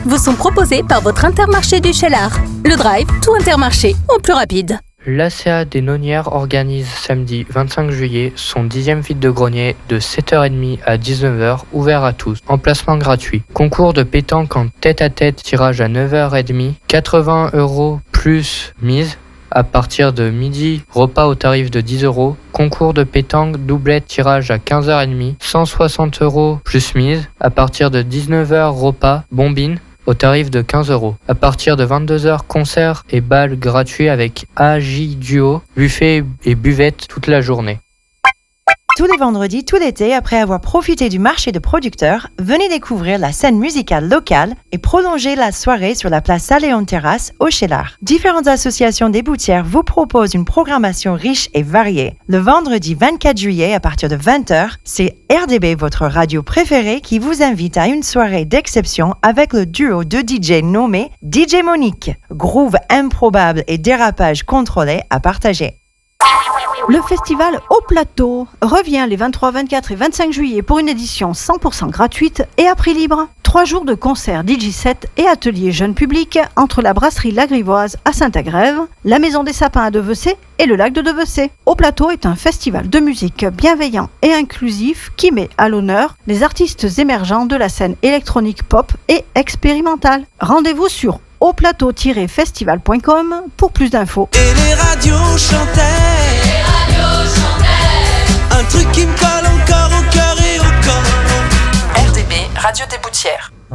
vous sont proposés par votre Intermarché du Cheylard. Le Drive, tout Intermarché, au plus rapide. L'ACA des Nonières organise samedi 25 juillet son 10e vide-grenier de 7h30 à 19h, ouvert à tous. Emplacement gratuit. Concours de pétanque en tête-à-tête, tirage à 9h30, 80 € plus mise. À partir de midi, repas au tarif de 10 €. Concours de pétanque, doublette, tirage à 15h30, 160 € plus mise. À partir de 19h, repas, bombine, au tarif de 15 €. À partir de 22h, concert et bal gratuit avec AJ Duo, buffet et buvette toute la journée. Tous les vendredis, tout l'été, après avoir profité du marché de producteurs, venez découvrir la scène musicale locale et prolonger la soirée sur la place Saléon Terrasse au Cheylard. Différentes associations d'éboutières vous proposent une programmation riche et variée. Le vendredi 24 juillet, à partir de 20h, c'est RDB, votre radio préférée, qui vous invite à une soirée d'exception avec le duo de DJ nommé DJ Monique. Groove improbable et dérapage contrôlé à partager. Le festival Au Plateau revient les 23, 24 et 25 juillet pour une édition 100% gratuite et à prix libre. 3 jours de concerts DJ7 et ateliers jeunes publics entre la brasserie La Grivoise à Saint-Agrève, la Maison des Sapins à Devecey et le lac de Devecey. Au Plateau est un festival de musique bienveillant et inclusif qui met à l'honneur les artistes émergents de la scène électronique pop et expérimentale. Rendez-vous sur auplateau-festival.com pour plus d'infos. Et les radios chantaient, un truc qui me colle encore au cœur et au corps. RDB, Radio des Boutières.